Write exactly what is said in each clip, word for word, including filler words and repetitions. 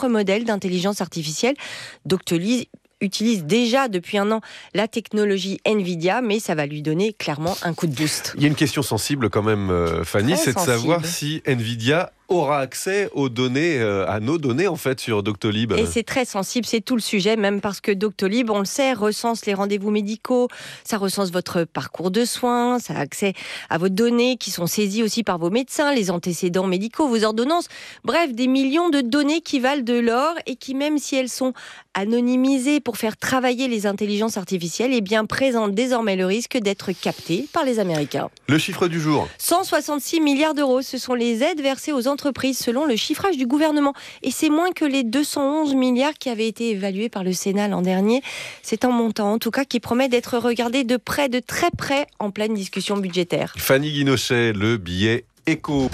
propre modèle d'intelligence artificielle. Doctolib utilise déjà depuis un an la technologie Nvidia, mais ça va lui donner clairement un coup de boost. Il y a une question sensible quand même, euh, Fanny, Très c'est sensible. de savoir si Nvidia aura accès aux données, euh, à nos données en fait sur Doctolib. Et c'est très sensible, c'est tout le sujet, même parce que Doctolib, on le sait, recense les rendez-vous médicaux, ça recense votre parcours de soins, ça a accès à vos données qui sont saisies aussi par vos médecins, les antécédents médicaux, vos ordonnances, bref, des millions de données qui valent de l'or et qui, même si elles sont anonymisées pour faire travailler les intelligences artificielles, eh bien, présentent désormais le risque d'être captées par les Américains. Le chiffre du jour. cent soixante-six milliards d'euros, ce sont les aides versées aux entreprises selon le chiffrage du gouvernement. Et c'est moins que les deux cent onze milliards qui avaient été évalués par le Sénat l'an dernier. C'est un montant, en tout cas, qui promet d'être regardé de près, de très près, en pleine discussion budgétaire. Fanny Guinochet, le billet éco.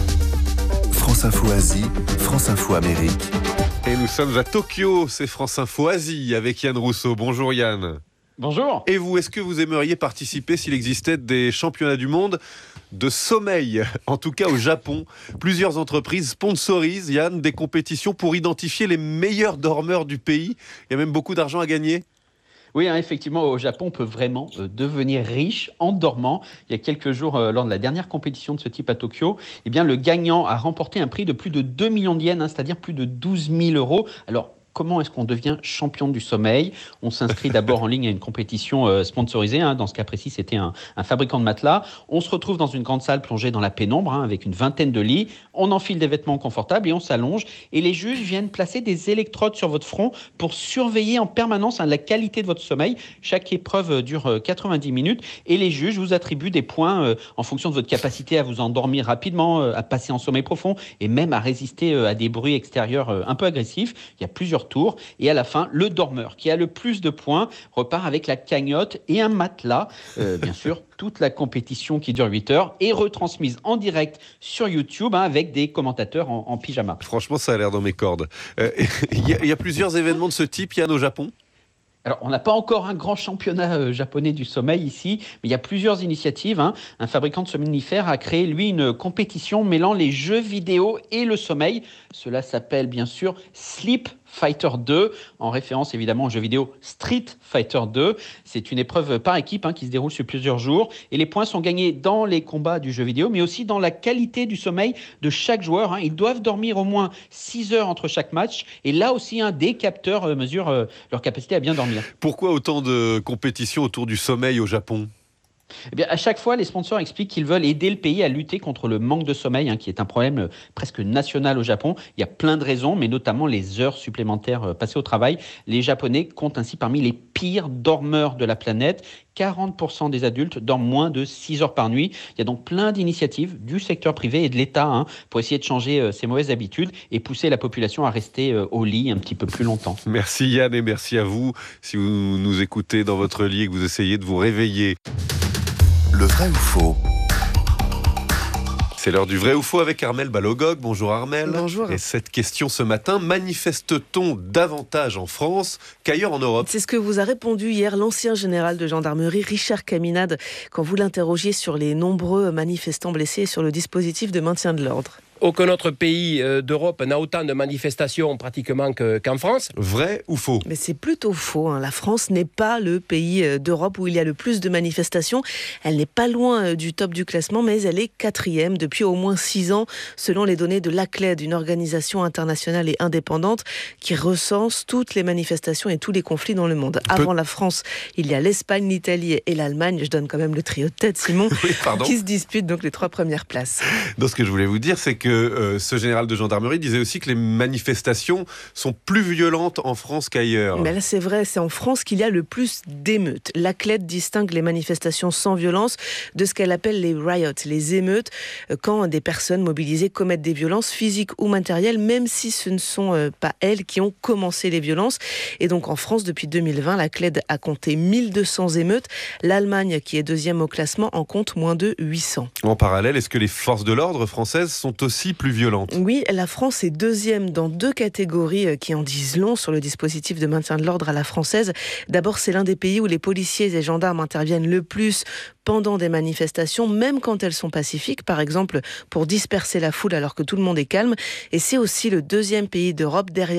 France Info Asie, France Info Amérique. Et nous sommes à Tokyo, c'est France Info Asie avec Yann Rousseau. Bonjour Yann. Bonjour. Et vous, est-ce que vous aimeriez participer s'il existait des championnats du monde de sommeil, en tout cas au Japon? Plusieurs entreprises sponsorisent, Yann, des compétitions pour identifier les meilleurs dormeurs du pays. Il y a même beaucoup d'argent à gagner. Oui, hein, effectivement, au Japon, on peut vraiment euh, devenir riche en dormant. Il y a quelques jours, euh, lors de la dernière compétition de ce type à Tokyo, eh bien, le gagnant a remporté un prix de plus de deux millions de yens, hein, c'est-à-dire plus de douze mille euros. Alors, comment est-ce qu'on devient champion du sommeil? On s'inscrit d'abord en ligne à une compétition euh, sponsorisée. Hein. Dans ce cas précis, c'était un, un fabricant de matelas. On se retrouve dans une grande salle plongée dans la pénombre, hein, avec une vingtaine de lits. On enfile des vêtements confortables et on s'allonge. Et les juges viennent placer des électrodes sur votre front pour surveiller en permanence hein, la qualité de votre sommeil. Chaque épreuve dure quatre-vingt-dix minutes et les juges vous attribuent des points euh, en fonction de votre capacité à vous endormir rapidement, euh, à passer en sommeil profond et même à résister euh, à des bruits extérieurs euh, un peu agressifs. Il y a plusieurs tours et à la fin, le dormeur qui a le plus de points repart avec la cagnotte et un matelas. Euh, bien sûr, toute la compétition qui dure huit heures est retransmise en direct sur YouTube hein, avec des commentateurs en, en pyjama. Franchement, ça a l'air dans mes cordes. Euh, Il y, y a plusieurs événements de ce type, Yann, au Japon? Alors, on n'a pas encore un grand championnat euh, japonais du sommeil ici, mais il y a plusieurs initiatives. Hein. Un fabricant de somnifères a créé, lui, une compétition mêlant les jeux vidéo et le sommeil. Cela s'appelle, bien sûr, Sleep Fighter deux, en référence évidemment au jeu vidéo Street Fighter deux. C'est une épreuve par équipe hein, qui se déroule sur plusieurs jours. Et les points sont gagnés dans les combats du jeu vidéo, mais aussi dans la qualité du sommeil de chaque joueur. Hein. Ils doivent dormir au moins six heures entre chaque match. Et là aussi, hein, des capteurs euh, mesurent euh, leur capacité à bien dormir. Pourquoi autant de compétitions autour du sommeil au Japon? Eh bien, à chaque fois, les sponsors expliquent qu'ils veulent aider le pays à lutter contre le manque de sommeil, hein, qui est un problème euh, presque national au Japon. Il y a plein de raisons, mais notamment les heures supplémentaires euh, passées au travail. Les Japonais comptent ainsi parmi les pires dormeurs de la planète. quarante pour cent des adultes dorment moins de six heures par nuit. Il y a donc plein d'initiatives du secteur privé et de l'État hein, pour essayer de changer euh, ces mauvaises habitudes et pousser la population à rester euh, au lit un petit peu plus longtemps. Merci Yann et merci à vous. Si vous nous écoutez dans votre lit et que vous essayez de vous réveiller. Le vrai ou faux? C'est l'heure du vrai ou faux avec Armelle Balogog. Bonjour Armelle. Bonjour. Et cette question ce matin, manifeste-t-on davantage en France qu'ailleurs en Europe? C'est ce que vous a répondu hier l'ancien général de gendarmerie Richard Caminade quand vous l'interrogiez sur les nombreux manifestants blessés et sur le dispositif de maintien de l'ordre. Aucun autre pays d'Europe n'a autant de manifestations pratiquement que, qu'en France. Vrai ou faux? Mais c'est plutôt faux. Hein. La France n'est pas le pays d'Europe où il y a le plus de manifestations. Elle n'est pas loin du top du classement, mais elle est quatrième depuis au moins six ans, selon les données de l'A C L E D, une organisation internationale et indépendante qui recense toutes les manifestations et tous les conflits dans le monde. Avant la France, il y a l'Espagne, l'Italie et l'Allemagne. Je donne quand même le trio de tête, Simon, oui, pardon. qui se disputent donc les trois premières places. Donc, ce que je voulais vous dire, c'est que Euh, ce général de gendarmerie disait aussi que les manifestations sont plus violentes en France qu'ailleurs. Mais là, c'est vrai, c'est en France qu'il y a le plus d'émeutes. L'A C L E D distingue les manifestations sans violence de ce qu'elle appelle les riots, les émeutes, quand des personnes mobilisées commettent des violences physiques ou matérielles, même si ce ne sont pas elles qui ont commencé les violences. Et donc, en France, depuis deux mille vingt, l'A C L E D a compté mille deux cents émeutes. L'Allemagne, qui est deuxième au classement, en compte moins de huit cents. En parallèle, est-ce que les forces de l'ordre françaises sont aussi plus violentes? Oui, la France est deuxième dans deux catégories qui en disent long sur le dispositif de maintien de l'ordre à la française. D'abord, c'est l'un des pays où les policiers et gendarmes interviennent le plus pendant des manifestations, même quand elles sont pacifiques, par exemple pour disperser la foule alors que tout le monde est calme. Et c'est aussi le deuxième pays d'Europe derrière